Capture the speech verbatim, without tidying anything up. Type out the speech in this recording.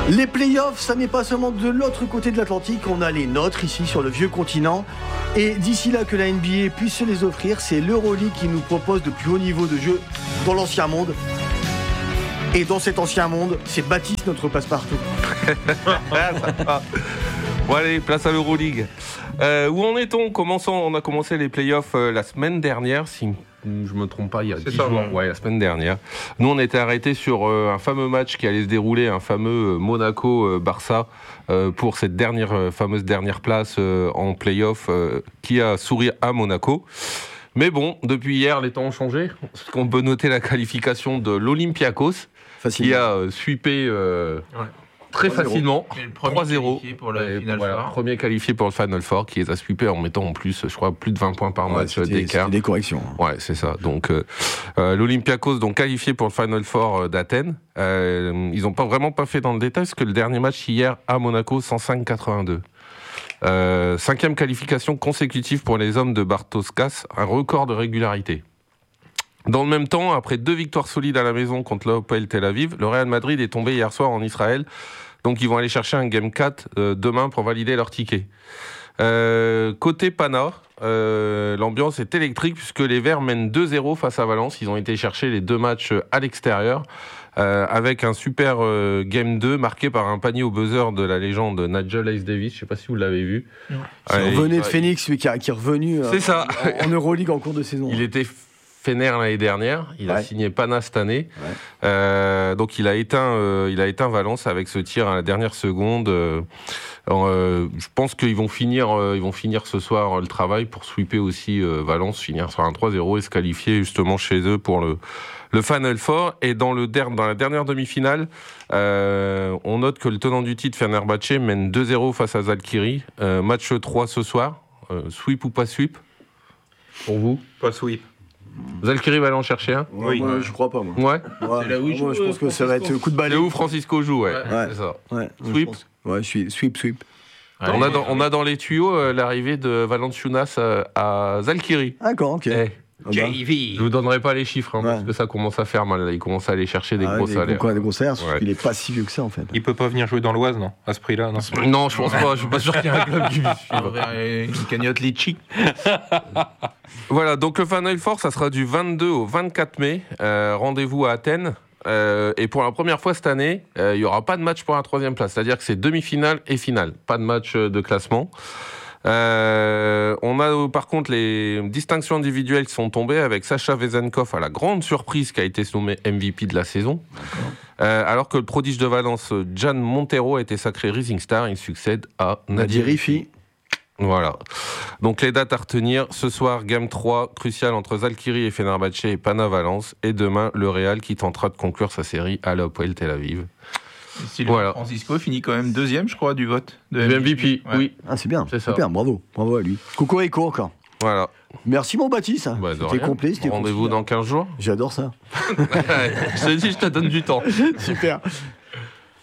Les playoffs, ça n'est pas seulement de l'autre côté de l'Atlantique, on a les nôtres ici sur le vieux continent. Et d'ici là que la N B A puisse se les offrir, c'est l'Euroleague qui nous propose de plus haut niveau de jeu dans l'ancien monde. Et dans cet ancien monde, c'est Baptiste notre passe-partout. Bon allez, place à l'Euroleague. Euh, où en est-on? Commençons, on a commencé les playoffs euh, la semaine dernière, si je me trompe pas, il y a dix jours. Ouais, la semaine dernière. Nous, on était arrêtés sur euh, un fameux match qui allait se dérouler, un fameux euh, Monaco-Barça euh, pour cette dernière euh, fameuse dernière place euh, en playoff euh, qui a souri à Monaco. Mais bon, depuis hier, les temps ont changé. On peut noter la qualification de l'Olympiakos qui a euh, sweepé euh, ouais. très facilement. trois zéro pour le Final voilà, Four. Premier qualifié pour le Final Four qui les a sweepés en mettant en plus, je crois, plus de vingt points par ouais, match c'était, d'écart. C'était des corrections. Ouais, c'est ça. Donc, euh, euh, l'Olympiakos donc qualifié pour le Final Four d'Athènes. Euh, ils n'ont pas vraiment pas fait dans le détail parce que le dernier match hier à Monaco, cent cinq quatre-vingt-deux. Euh, cinquième qualification consécutive pour les hommes de Bartoskas, un record de régularité. Dans le même temps, après deux victoires solides à la maison contre l'A P O L Tel Aviv, le Real Madrid est tombé hier soir en Israël. Donc ils vont aller chercher un Game quatre euh, demain pour valider leur ticket. Euh, côté Pana, euh, l'ambiance est électrique puisque les Verts mènent deux zéro face à Valence. Ils ont été chercher les deux matchs à l'extérieur euh, avec un super euh, Game deux marqué par un panier au buzzer de la légende Nigel Hayes Davis. Je ne sais pas si vous l'avez vu. Non. Qui euh, revenait il, de Phoenix, lui, qui, a, qui est revenu euh, c'est ça. en, en Euroleague en cours de saison. Il était Fener l'année dernière, il ouais. a signé Pana cette année, ouais. euh, donc il a éteint, euh, il a éteint Valence avec ce tir à la dernière seconde. Euh, euh, je pense qu'ils vont finir, euh, ils vont finir ce soir euh, le travail pour sweeper aussi euh, Valence, finir sur un trois zéro et se qualifier justement chez eux pour le le Final Four. Et dans le der- dans la dernière demi-finale, euh, on note que le tenant du titre Fenerbahçe mène deux zéro face à Zalgiris. Euh, match trois ce soir, euh, sweep ou pas sweep pour vous? Pas sweep. Zalgiris va aller en chercher un? Ouais, oui, moi, je crois pas, moi. Ouais. ouais. C'est là où il joue, moi, je pense que ça va être coup de balai. C'est où Francisco joue, ouais. ouais. C'est ça. Ouais. Sweep. Ouais, sweep, sweep. Ouais, on, a dans, on a dans les tuyaux euh, l'arrivée de Valanciunas euh, à Zalgiris. D'accord, ok. Hey. J V. Je vous donnerai pas les chiffres hein, ouais. parce que ça commence à faire mal. Là. Il commence à aller chercher des ah, gros des salaires. Gros, des gros salaires. Ouais. Il est pas si vieux que ça en fait. Il peut pas venir jouer dans l'Oise, non? À ce prix-là, non? Non, je pense pas. Je suis pas sûr qu'il y ait un club qui puisse une cagnotte litchi. Voilà, donc le Final Four, ça sera du vingt-deux au vingt-quatre mai. Euh, rendez-vous à Athènes. Euh, et pour la première fois cette année, euh, il n'y aura pas de match pour la troisième place. C'est-à-dire que c'est demi-finale et finale. Pas de match de classement. Euh, on a par contre les distinctions individuelles qui sont tombées avec Sacha Vezenkov à la grande surprise qui a été nommé M V P de la saison. Euh, alors que le prodige de Valence, Jan Montero, a été sacré Rising Star. Il succède à Nadir Riffi. Voilà. Donc les dates à retenir, ce soir, Game trois, crucial entre Zalgiris et Fenerbahçe et Pana Valence. Et demain, le Real qui tentera de conclure sa série à l'A P O L Tel Aviv. Voilà. Francisco finit quand même deuxième, je crois, du vote de M V P. Ouais. Oui. Ah, c'est bien, c'est super, bravo, bravo à lui. Cocorico encore. Voilà. Merci mon Baptiste. Bah, c'était complet, c'était rendez-vous complet. Dans quinze jours. J'adore ça. Je te dis, je te donne du temps. Super.